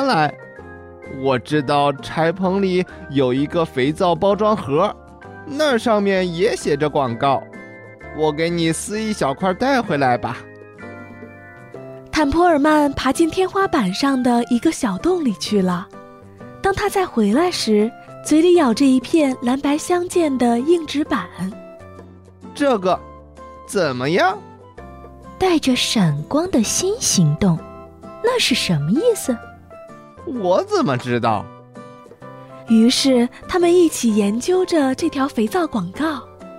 来。我知道柴棚里有一个肥皂包装盒，那上面也写着广告。我给你撕一小块带回来吧。 坦普尔曼爬进天花板上的一个小洞里去了。当他再回来时，嘴里咬着一片蓝白相间的硬纸板。 这个怎么样？ 带着闪光的心行动，那是什么意思？ 我怎么知道？ 于是他们一起研究着这条肥皂广告。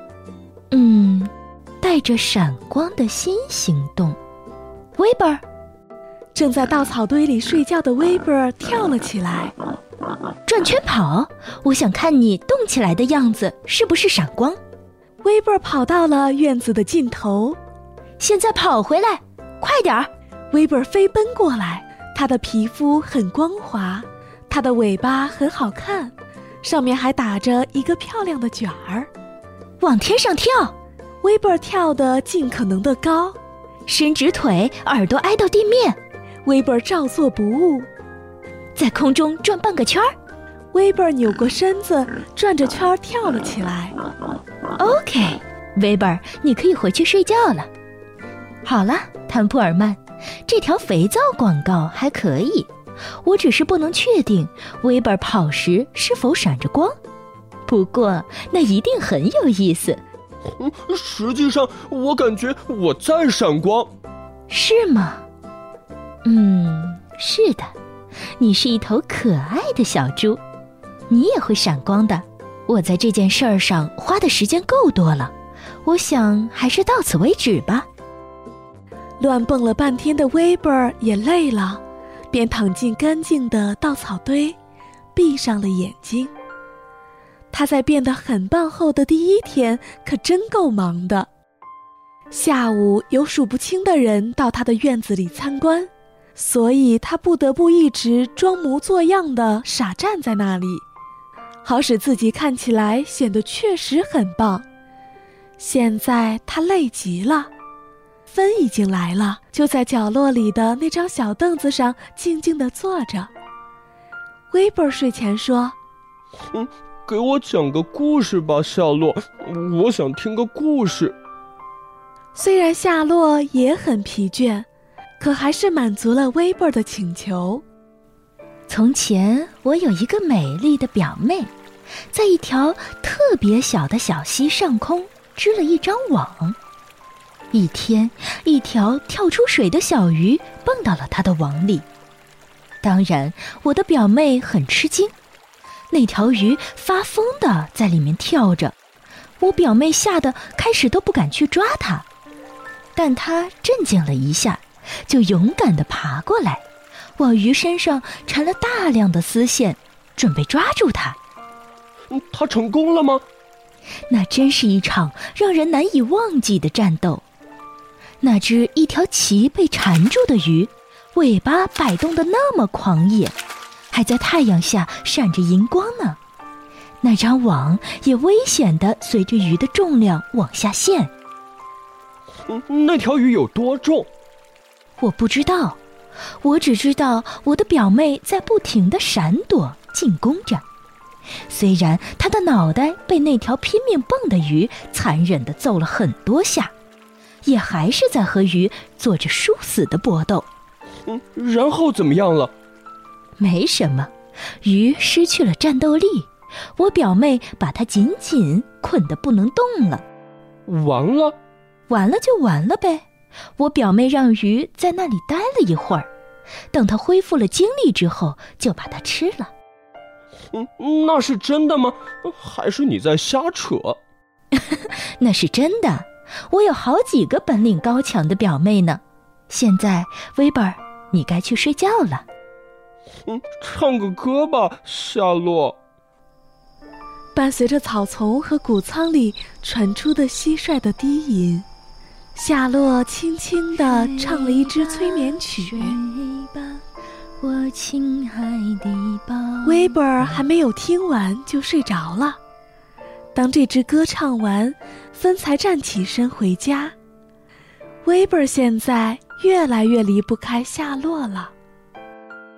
带着闪光的心行动。威伯尔， 正在稻草堆里睡觉的威伯尔跳了起来。 转圈跑，我想看你动起来的样子是不是闪光。 威伯尔跑到了院子的尽头。 现在跑回来，快点儿！ 威伯尔飞奔过来，他的皮肤很光滑，他的尾巴很好看，上面还打着一个漂亮的卷儿。 往天上跳！ 威伯尔跳得尽可能的高， 伸直腿，耳朵挨到地面。 威伯尔照做不误， 在空中转半个圈儿。 威伯尔扭过身子，转着圈儿跳了起来。 OK， 威伯尔，你可以回去睡觉了。好了，坦普尔曼，这条肥皂广告还可以，我只是不能确定威伯尔跑时是否闪着光。不过那一定很有意思。 实际上我感觉我在闪光。 是吗？是的，你是一头可爱的小猪，你也会闪光的。我在这件事儿上花的时间够多了，我想还是到此为止吧。 乱蹦了半天的威伯尔也累了，便躺进干净的稻草堆，闭上了眼睛。他在变得很棒后的第一天可真够忙的。下午有数不清的人到他的院子里参观，所以他不得不一直装模作样地傻站在那里，好使自己看起来显得确实很棒。现在他累极了。芬已经来了，就在角落里的那张小凳子上静静地坐着。威伯尔睡前说： 给我讲个故事吧，夏洛，我想听个故事。 虽然夏洛也很疲倦，可还是满足了威伯尔的请求。 从前我有一个美丽的表妹，在一条特别小的小溪上空织了一张网。一天，一条跳出水的小鱼蹦到了她的网里。当然，我的表妹很吃惊，那条鱼发疯地在里面跳着，我表妹吓得开始都不敢去抓它。但她镇静了一下，就勇敢地爬过来，往鱼身上缠了大量的丝线，准备抓住它。 她成功了吗？ 那真是一场让人难以忘记的战斗。那只一条鳍被缠住的鱼，尾巴摆动得那么狂野，还在太阳下闪着银光呢。那张网也危险地随着鱼的重量往下陷。 那条鱼有多重？ 我不知道，我只知道我的表妹在不停地闪躲进攻着。虽然她的脑袋被那条拼命蹦的鱼残忍地揍了很多下，也还是在和鱼做着殊死的搏斗。 然后怎么样了？ 没什么，鱼失去了战斗力，我表妹把它紧紧捆得不能动了。 完了？ 完了就完了呗。我表妹让鱼在那里待了一会儿，等它恢复了精力之后，就把它吃了。 那是真的吗？还是你在瞎扯？ 那是真的，我有好几个本领高强的表妹呢。现在，威伯尔，你该去睡觉了。 唱个歌吧，夏洛。 伴随着草丛和谷仓里传出的蟋蟀的低吟，夏洛轻轻地唱了一支催眠曲。 我亲爱的宝贝。 威伯尔还没有听完就睡着了。当这支歌唱完，芬才站起身回家。威伯尔现在越来越离不开夏洛了。